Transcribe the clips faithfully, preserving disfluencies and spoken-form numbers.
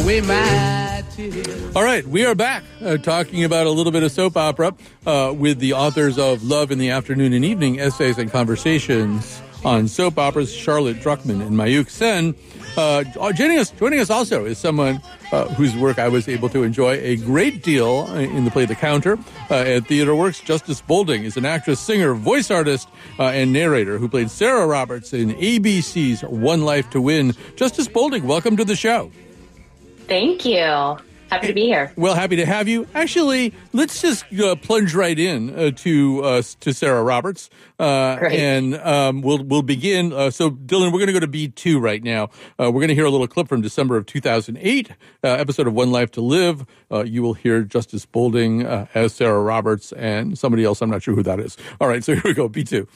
away my tears. All right, we are back uh, talking about a little bit of soap opera uh, with the authors of Love in the Afternoon and Evening, Essays and Conversations on Soap Operas, Charlotte Druckman and Mayukh Sen. Uh, joining us, joining us also is someone uh, whose work I was able to enjoy a great deal in the play The Counter uh, at Theatre Works. Justice Bolding is an actress, singer, voice artist, uh, and narrator who played Sarah Roberts in A B C's One Life to Win. Justice Bolding, welcome to the show. Thank you. Happy to be here. Well, happy to have you. Actually, let's just uh, plunge right in uh, to uh, to Sarah Roberts, uh, Great. and um, we'll we'll begin. Uh, so, Dylan, we're going to go to B two right now. Uh, we're going to hear a little clip from December of two thousand eight, uh, episode of One Life to Live. Uh, you will hear Justice Bolding uh, as Sarah Roberts and somebody else. I'm not sure who that is. All right, so here we go. B two.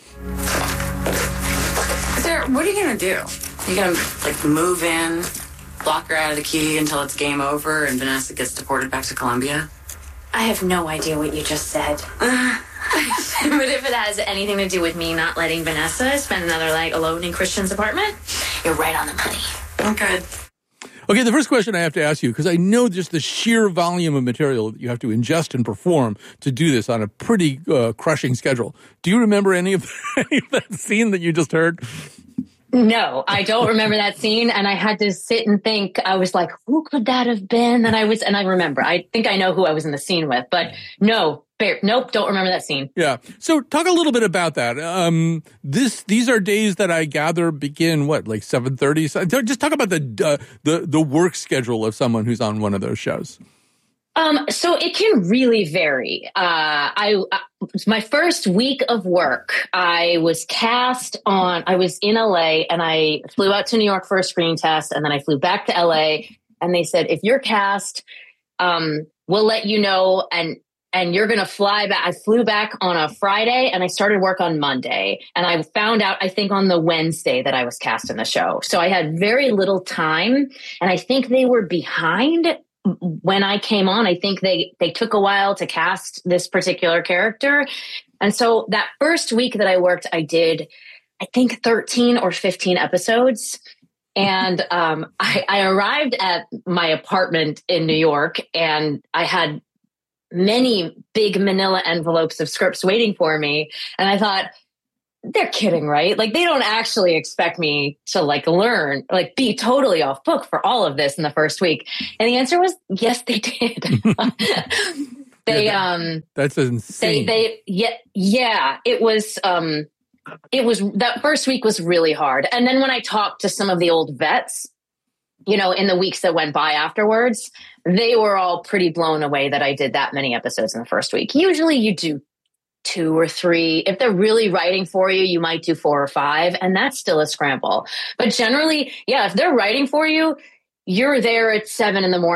Sarah, what are you going to do? You going to like move in? Lock her out of the key until it's game over and Vanessa gets deported back to Colombia? I have no idea what you just said. Uh, But if it has anything to do with me not letting Vanessa spend another night alone in Christian's apartment, you're right on the money. I'm good. Okay, the first question I have to ask you, because I know just the sheer volume of material that you have to ingest and perform to do this on a pretty uh, crushing schedule. Do you remember any of, any of that scene that you just heard? No, I don't remember that scene. And I had to sit and think. I was like, who could that have been? And I was, and I remember, I think I know who I was in the scene with, but no, bear, nope, don't remember that scene. Yeah. So talk a little bit about that. Um, this, these are days that I gather begin, what, like seven thirty? So just talk about the, uh, the, the work schedule of someone who's on one of those shows. Um, so it can really vary. Uh, I, uh, my first week of work, I was cast on, I was in L A and I flew out to New York for a screen test. And then I flew back to L A and they said, if you're cast, um, we'll let you know. And, and you're going to fly back. I flew back on a Friday and I started work on Monday. And I found out, I think on the Wednesday that I was cast in the show. So I had very little time and I think they were behind when I came on. I think they, they took a while to cast this particular character. And so that first week that I worked, I did, I think thirteen or fifteen episodes. And um, I, I arrived at my apartment in New York and I had many big manila envelopes of scripts waiting for me. And I thought, they're kidding, right? Like they don't actually expect me to like learn, like be totally off book for all of this in the first week. And the answer was, yes, they did. they, yeah, that, um, that's insane. They, they, yeah, yeah, it was, um, it was, that first week was really hard. And then when I talked to some of the old vets, you know, in the weeks that went by afterwards, they were all pretty blown away that I did that many episodes in the first week. Usually you do two or three. If they're really writing for you, you might do four or five, and that's still a scramble. But generally, yeah, if they're writing for you, you're there at seven in the morning.